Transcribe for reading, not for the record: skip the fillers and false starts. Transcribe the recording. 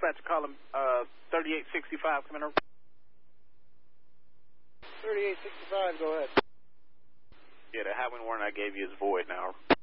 dispatcher calling 3865, coming over. 3865, go ahead. Yeah, the high wind warning I gave you is void now.